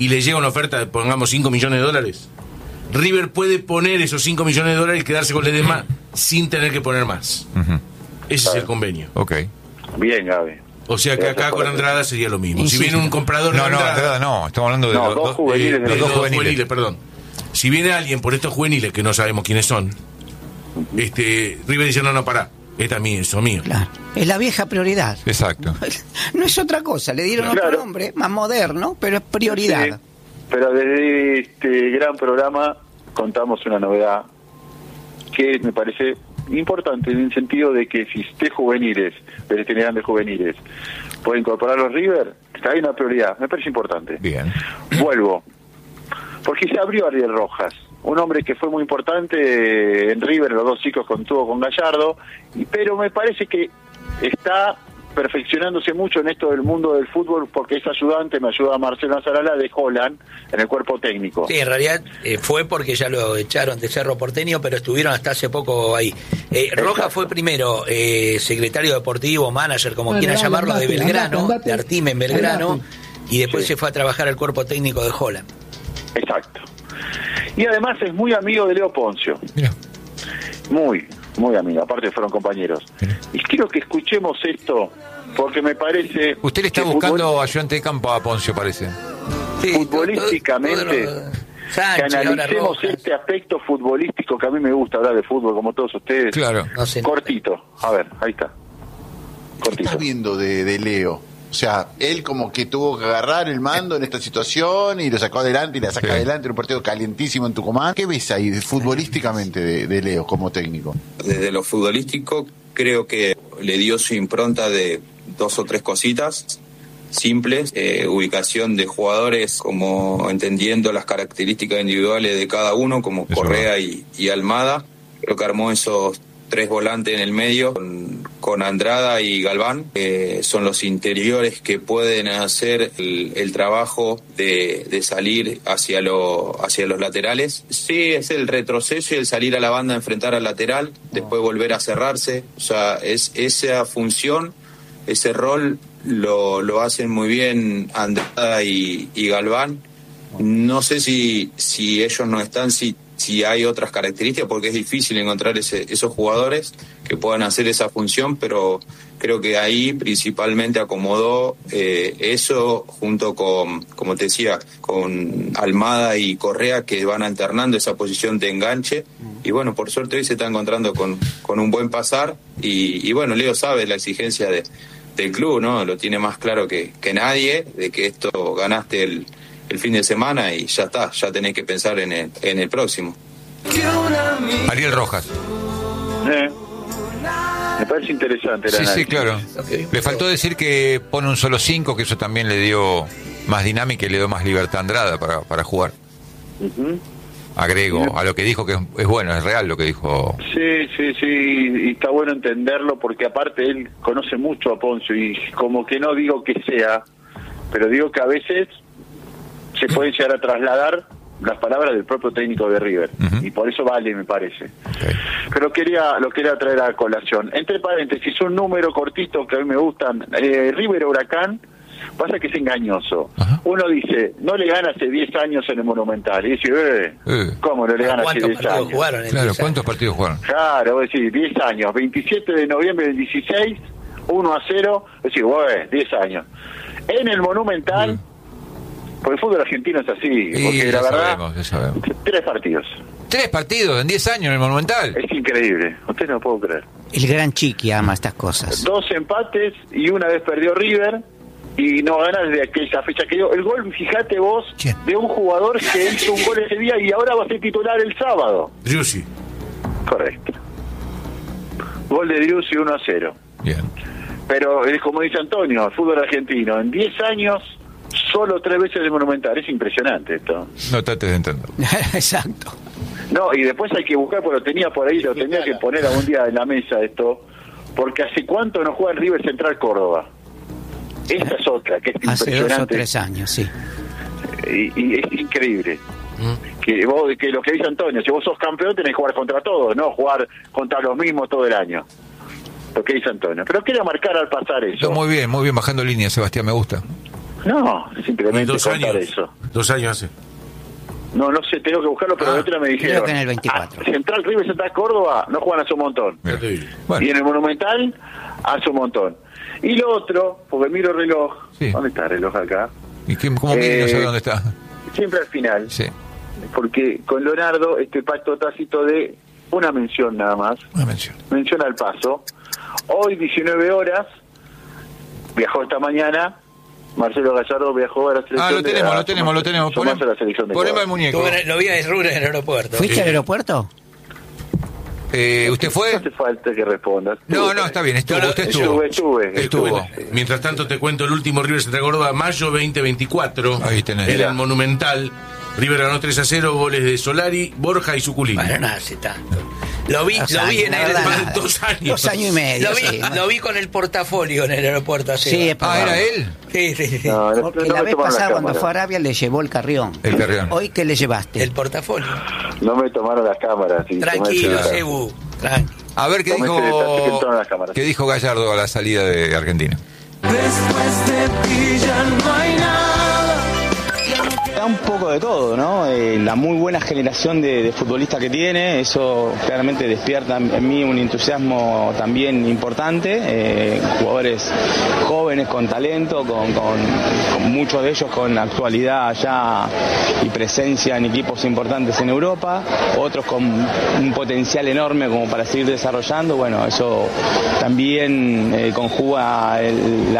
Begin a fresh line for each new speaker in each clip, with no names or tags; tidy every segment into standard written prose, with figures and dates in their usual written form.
y le llega una oferta de, pongamos, $5 millones, River puede poner esos $5 millones y quedarse con Ledesma sin tener que poner más. Ese es el convenio.
Ok.
Bien, Gaby.
O sea que acá con Andrada sería lo mismo. Si viene un comprador de
Andrada no, estamos hablando de los
dos juveniles.
Los dos juveniles, perdón. Si viene alguien por estos juveniles que no sabemos quiénes son, River dice, no, pará, esta es mía, eso es mío.
Claro. Es la vieja prioridad.
Exacto.
No es otra cosa, le dieron otro nombre, más moderno, pero es prioridad.
Sí, pero desde este gran programa contamos una novedad que me parece importante, en el sentido de que si esté juveniles, pero este grandes juveniles, puede incorporar los River, hay una prioridad, me parece importante.
Bien.
Vuelvo, porque se abrió Ariel Rojas, un hombre que fue muy importante en River, los 2 chicos tuvo con Gallardo, pero me parece que está perfeccionándose mucho en esto del mundo del fútbol, porque es ayudante, me ayuda Marcelo Azarala de Holland en el cuerpo técnico.
Sí, en realidad fue porque ya lo echaron de Cerro Porteño, pero estuvieron hasta hace poco ahí. Rojas fue primero secretario deportivo, manager, como quieran llamarlo, de Belgrano, de Artime en Belgrano, y después se fue a trabajar al cuerpo técnico de Holland.
Exacto. Y además es muy amigo de Leo Poncio.
Mira.
Muy amigo, aparte fueron compañeros. Y quiero que escuchemos esto, porque me parece...
Usted le está buscando ayudante de campo a Poncio, parece.
Sí, futbolísticamente, que analicemos este aspecto futbolístico, que a mí me gusta hablar de fútbol, como todos ustedes.
Claro.
Cortito, a ver, ahí está.
¿Qué estás viendo de Leo? O sea, él como que tuvo que agarrar el mando en esta situación y lo sacó adelante y la saca adelante en un partido calientísimo en Tucumán. ¿Qué ves ahí futbolísticamente de Leo como técnico?
Desde lo futbolístico creo que le dio su impronta de 2 o 3 cositas simples, ubicación de jugadores, como entendiendo las características individuales de cada uno, como eso Correa y Almada. Creo que armó esos 3 volantes en el medio con Andrada y Galván, son los interiores que pueden hacer el trabajo de salir hacia los laterales. Sí, es el retroceso y el salir a la banda, enfrentar al lateral, después volver a cerrarse. O sea, es esa función, ese rol lo hacen muy bien Andrada y Galván. No sé si ellos no están, si hay otras características, porque es difícil encontrar esos jugadores que puedan hacer esa función, pero creo que ahí principalmente acomodó eso junto con, como te decía, con Almada y Correa, que van alternando esa posición de enganche, y bueno, por suerte hoy se está encontrando con un buen pasar, y bueno, Leo sabe la exigencia del club, ¿no? Lo tiene más claro que nadie, de que esto ganaste el fin de semana y ya está, ya tenés que pensar en el próximo.
Ariel Rojas.
Me parece interesante el análisis.
Sí, claro. Le faltó decir que pone un solo 5, que eso también le dio más dinámica y le dio más libertad a Andrada para jugar. Agrego a lo que dijo, que es bueno, es real lo que dijo.
Sí, y está bueno entenderlo, porque aparte él conoce mucho a Poncio, y como que no digo que sea, pero digo que a veces se pueden llegar a trasladar las palabras del propio técnico de River, y por eso vale, me parece. Pero lo quería traer a colación. Entre paréntesis, un número cortito que a mí me gustan. River Huracán, pasa que es engañoso. Uno dice, no le gana hace 10 años en el Monumental, y dice, ¿cómo no le gana hace 10 años?
Claro, ¿cuántos partidos jugaron?
Claro, vos decís, 10 años, 27 de noviembre del 16, 1-0, decís, 10 años. En el Monumental, porque el fútbol argentino es así, porque la verdad,
sabemos.
3 partidos.
3 partidos en 10 años en el Monumental.
Es increíble, usted no lo puedo creer.
El gran Chiqui ama estas cosas.
2 empates y una vez perdió River, y no gana desde aquella fecha que dio. El gol, fíjate vos, de un jugador que hizo un gol ese día y ahora va a ser titular el sábado.
Driussi.
Correcto. Gol de Driussi 1-0.
Bien.
Pero es como dice Antonio, el fútbol argentino, en 10 años, solo 3 veces de Monumental. Es impresionante esto.
No trates de entender.
Exacto.
No, y después hay que buscar, porque lo tenía por ahí, lo tenía que poner algún día en la mesa esto, porque ¿hace cuánto no juega en River Central Córdoba? Esta es otra, que es impresionante.
Hace 2 o 3 años, sí.
Y es increíble. Que lo que dice Antonio, si vos sos campeón tenés que jugar contra todos, no jugar contra los mismos todo el año. Lo que dice Antonio. Pero quería marcar al pasar eso.
Muy bien, bajando línea, Sebastián, me gusta.
No, simplemente
2
contar
años.
eso.
2 años hace.
No sé, tengo que buscarlo, pero el otro día me dijeron.
creo que en el 24.
Central River Central Córdoba no juegan hace un montón.
Ya te digo.
Bueno.
Y en el Monumental hace un montón. Y lo otro, porque miro el reloj.
Sí.
¿Dónde está el reloj acá?
¿Y cómo mide? No sé dónde está.
Siempre al final.
Sí,
Porque con Leonardo, este pacto tácito de una mención nada más.
una mención.
Mención al paso. Hoy, 19 horas, viajó esta mañana. Marcelo Gallardo viajó a la selección.
Ah, lo tenemos.
Sumarse a la selección de
Poneme
Ecuador.
el muñeco.
Lo vi a Rubén en el aeropuerto.
¿Fuiste al aeropuerto?
¿Usted
No
fue?
hace falta que respondas.
No, está bien, estuvo. Usted estuvo.
Estuve.
Mientras tanto te cuento el último River Central Córdoba, mayo 2024.
Ahí tenés.
En el Monumental. River ganó 3-0, goles de Solari, Borja y Suculini.
Bueno, no hace tanto. Lo vi en el
verdad. 2 años.
2 años y medio.
lo vi con el portafolio en el aeropuerto.
Sí, es
¿Era él?
Sí.
Porque la vez pasada cuando fue a Arabia le llevó el carrión.
El carrión.
Hoy, ¿qué le llevaste?
El portafolio.
No me tomaron las cámaras. Sí,
Tranquilo,
tomé-
Cebu. Tranquilo.
A ver qué
Tómese detalle que
dijo,
entraron las cámaras.
qué dijo Gallardo a la salida de Argentina.
Después te pillan, no hay nada.
Da un poco de todo, ¿no? La muy buena generación de futbolistas que tiene, eso claramente despierta en mí un entusiasmo también importante. Jugadores jóvenes con talento, con muchos de ellos con actualidad ya y presencia en equipos importantes en Europa, otros con un potencial enorme como para seguir desarrollando. Bueno, eso también conjuga el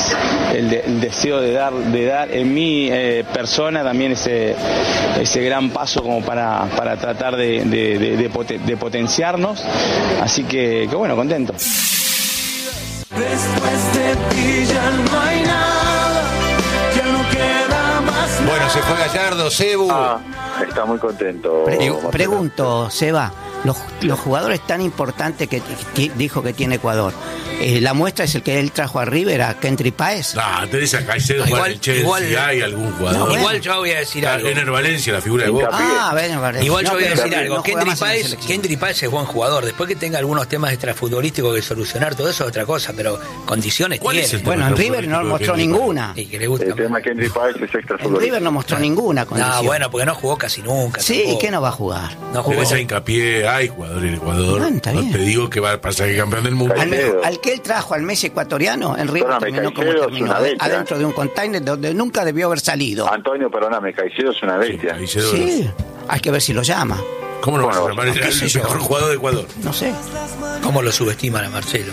deseo de dar en mi persona también ese gran paso como para tratar de potenciarnos, así que bueno, contento.
Después te pillan, no hay nada, ya no queda más.
Bueno, se fue Gallardo, Cebu.
Está muy contento.
Pregunto, Seba, los jugadores tan importantes que dijo que tiene Ecuador, ¿la muestra es el que él trajo a River, a Kendry Páez?
Teresa Caicedo juega en el Chelsea, hay algún jugador.
bueno.
Igual yo voy a decir algo.
Ener Valencia, la figura de Boca.
Igual yo voy a decir
pero
algo.
no juega más en la
Kendry
selección.
Páez es buen jugador. Después que tenga algunos temas extrafutbolísticos que solucionar, todo eso es otra cosa, pero condiciones
¿Cuál es
tiene.
el
Bueno, en River no
Futbolístico
mostró
de Kendry
ninguna.
Y que le gusta
El tema
más.
que Henry Páez es extra
En River no mostró ninguna condición.
No, bueno, porque no jugó casi nunca.
Sí,
tampoco.
¿qué no va a jugar?
No jugó.
Teresa hincapié, hay jugadores en Ecuador.
Bueno, está bien.
No te digo que va a pasar que campeón del mundo.
Al que él trajo al Messi ecuatoriano, en River
Perdóname,
terminó como
Caicedo es
terminó,
una bestia.
adentro de un container donde nunca debió haber salido.
Antonio, perdóname, Caicedo es una bestia.
Caicedo,
Sí, hay que ver si lo llama.
¿Cómo no vas a
Bueno,
llamar? Era
qué sé
el
yo.
mejor jugador de Ecuador.
No sé.
¿Cómo lo subestiman a Marcelo?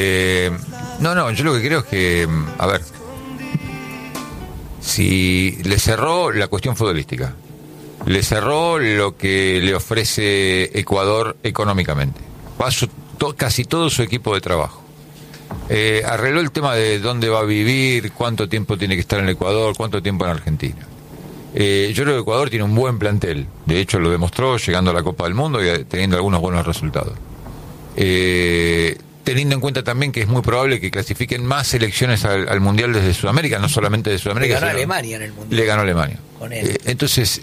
No, yo lo que creo es que, a ver, si le cerró la cuestión futbolística, le cerró lo que le ofrece Ecuador económicamente, casi todo su equipo de trabajo. Arregló el tema de dónde va a vivir, cuánto tiempo tiene que estar en Ecuador, cuánto tiempo en Argentina. Yo creo que Ecuador tiene un buen plantel, de hecho lo demostró llegando a la Copa del Mundo y teniendo algunos buenos resultados. Teniendo en cuenta también que es muy probable que clasifiquen más selecciones al Mundial desde Sudamérica, no solamente de Sudamérica.
Le ganó a
sino-
Alemania en el Mundial.
Le ganó a Alemania.
Con él.
Entonces,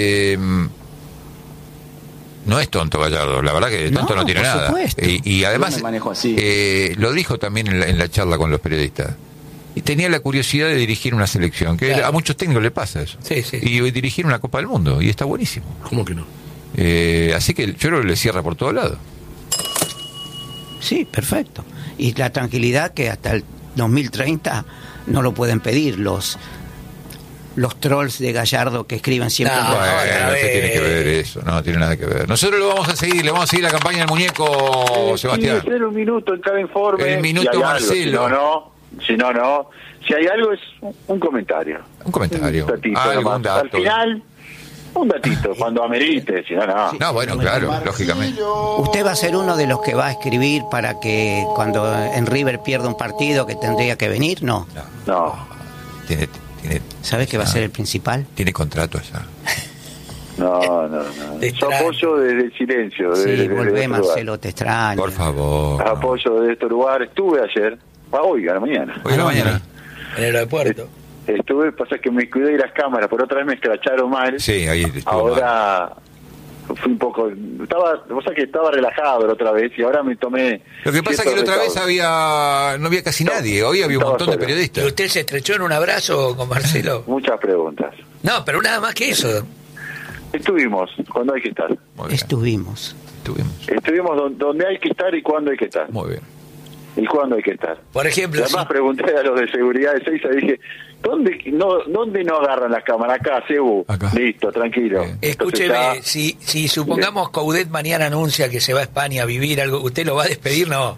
no es tonto Gallardo, la verdad que de tonto
No,
no tiene
por
nada.
supuesto.
Y además,
Yo me manejo así.
lo dijo también en la charla con los periodistas. Y tenía la curiosidad de dirigir una selección, que
Claro.
a muchos técnicos le pasa eso.
Sí, sí.
Y dirigir una Copa del Mundo, y está buenísimo.
¿Cómo que no?
Así que yo creo que le cierra por todos lados.
Sí, perfecto. Y la tranquilidad que hasta el 2030 no lo pueden pedir los trolls de Gallardo que escriben siempre.
No,
Bueno,
otra
no se
vez.
tiene que ver eso, no tiene nada que ver. Nosotros lo vamos a seguir, le vamos a seguir la campaña del muñeco, Sebastián.
Hacer un minuto en cada informe.
El minuto
si hay algo.
Marcelo.
Si no. Si hay algo es un comentario.
Un comentario,
Un datito
algún
nomás.
dato.
Al final, un datito, cuando amerite, si no, no.
No, bueno, claro, lógicamente.
Usted va a ser uno de los que va a escribir para que cuando en River pierda un partido que tendría que venir, no.
No,
Tiene,
¿Sabes que va a ser el principal?
tiene contrato allá.
no.
Te
Yo
extraño.
apoyo desde el silencio.
Sí,
desde
volvé,
este lugar.
Marcelo, te extraño.
Por favor.
Apoyo desde este lugar. Estuve ayer, hoy, a la mañana.
Hoy a la mañana.
En el aeropuerto.
Pasa que me cuidé de las cámaras, por otra vez me escracharon mal.
Sí, ahí estuvo mal.
fui un poco, estaba relajado la otra vez y ahora me tomé.
Lo que pasa es que la otra vez no había casi nadie, hoy había un montón de periodistas.
¿Y usted se estrechó en un abrazo con Marcelo?
Muchas preguntas.
No, pero nada más que eso.
Estuvimos cuando hay que estar.
Estuvimos
donde hay que estar y cuándo hay que estar.
Muy bien.
¿Y cuándo hay que estar?
Por ejemplo,
además pregunté a los de seguridad de Seiza y dije, ¿dónde no agarran las cámaras? Acá, Cebu. Listo, tranquilo.
Escúcheme, si supongamos Coudet mañana anuncia que se va a España a vivir algo, ¿usted lo va a despedir? No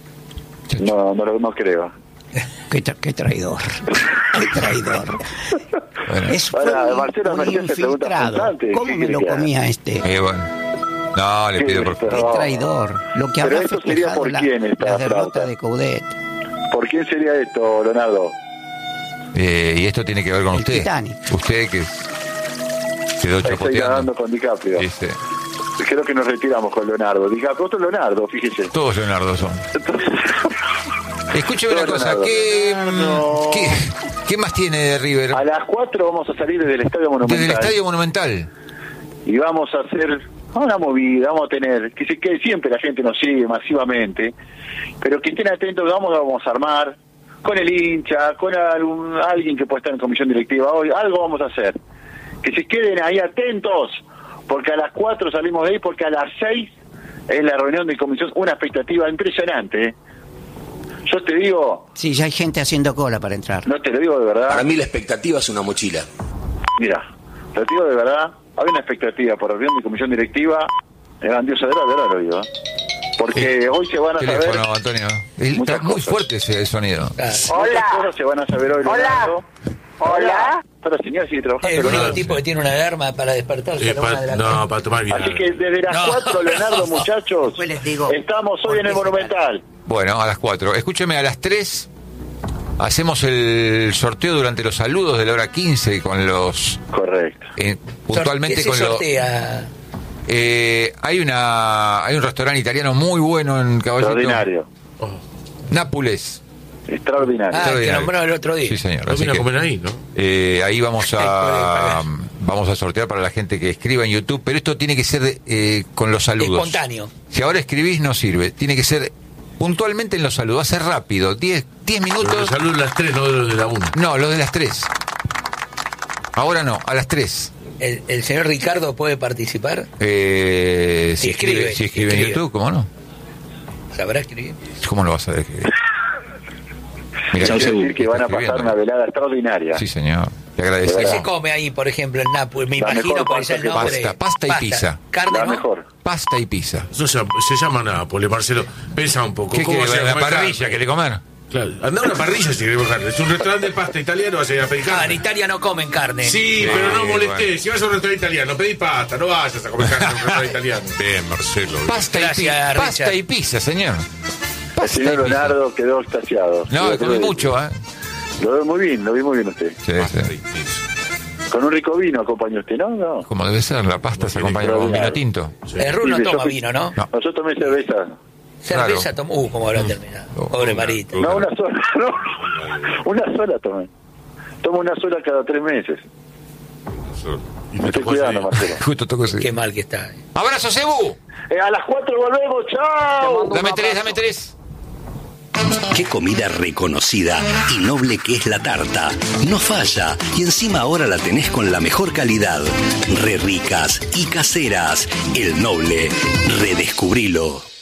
creo.
Qué traidor. Qué traidor.
Bueno. Marcelo me
infiltrado. ¿Cómo me lo comía este?
No, le pido por favor.
Qué traidor. Lo que habrá festejado la derrota de Coudet.
¿Por quién sería esto, Leonardo?
Y esto tiene que ver con usted.
Titanic.
Usted que quedó chapoteando.
Estoy ganando con DiCaprio.
Sí.
Creo que nos retiramos con Leonardo. DiCaprio, otro Leonardo, fíjese.
Todos Leonardo son. Escúcheme una cosa, ¿qué más tiene de River?
A las 4 vamos a salir desde el Estadio Monumental.
Desde el Estadio Monumental.
Y vamos a hacer una movida, vamos a tener, que siempre la gente nos sigue masivamente, pero que estén atentos, vamos a armar con el hincha, con alguien que pueda estar en comisión directiva hoy, algo vamos a hacer. Que se queden ahí atentos, porque a las 4 salimos de ahí, porque a las 6 es la reunión de comisión, una expectativa impresionante, ¿eh? Yo te digo...
Sí, ya hay gente haciendo cola para entrar.
No, te lo digo de verdad.
Para mí la expectativa es una mochila.
Mira, te lo digo de verdad, hay una expectativa por reunión de comisión directiva, grandiosa, de verdad lo digo, ¿eh? Porque hoy se van a saber...
Teléfono, Antonio. Está muy fuerte ese sonido.
Muchas cosas se van a saber hoy, Leonardo. Hola. La señora sigue trabajando.
Es el único tipo que tiene una alarma para despertarse.
Para tomar bien.
Así que desde las 4, Leonardo, muchachos,
pues les digo,
estamos hoy en el Monumental.
Bueno, a las 4. Escúcheme, a las 3 hacemos el sorteo durante los saludos de la hora 15 con los...
Correcto.
Puntualmente
¿Qué se
con los...
sortea?
Hay un restaurante italiano muy bueno en Caballito.
Extraordinario.
Nápoles.
Extraordinario.
Que nombró el otro día.
Sí, señor.
Así que, comer ahí, ¿no?
Ahí vamos a sortear para la gente que escriba en YouTube, pero esto tiene que ser con los saludos.
Espontáneo.
Si ahora escribís no sirve, tiene que ser puntualmente en los saludos, va a ser rápido, 10 minutos.
Los saludos las 3, no los de la 1.
No, los de las 3. Ahora no, a las 3.
¿El señor Ricardo puede participar?
Si escribe en YouTube, ¿cómo no?
¿Sabrá escribir?
¿Cómo lo vas a escribir? Mira,
quiero decir que van a pasar una velada extraordinaria.
Sí, señor. Te agradezco.
¿Qué se come ahí, por ejemplo, en Nápoles? Me imagino por ese nombre.
Pasta y pizza.
Carne,
la
¿no?
mejor.
Pasta y pizza.
Eso se llama Nápoles, Marcelo. Pensa un poco.
¿Qué
¿Cómo
quiere? ¿La parrilla
carne?
quiere comer?
Claro. Anda a una parrilla si queremos carne. Es un restaurante de pasta italiano, vas a ir a pedir carne.
En Italia no comen carne.
Sí, pero no molestes.
Bueno.
Si vas a un restaurante italiano, pedí pasta, no vayas a comer carne en un restaurante italiano.
Bien, Marcelo.
Gracias,
Pasta y pizza, señor.
El señor Leonardo quedó extasiado.
No, comí mucho, ¿eh?
Lo vi muy bien usted.
Sí.
Con un rico vino acompañó usted, ¿no?
Como debe ser, la pasta se acompaña con vino tinto.
El Ru no toma vino, ¿no?
Yo tomé cerveza.
Cerveza tomó. ¿Cómo habrá terminado? Pobre Marita.
No, una sola, no. Una sola tomé. Tomo una sola cada 3 meses. Me estoy cuidando, Marcelo.
Justo tocó ese.
Qué mal que está.
¡Abrazo, Cebu!
A las 4 volvemos, chao.
Dame 3.
Qué comida reconocida y noble que es la tarta. No falla. Y encima ahora la tenés con la mejor calidad. Re ricas y caseras. El Noble. Redescubrilo.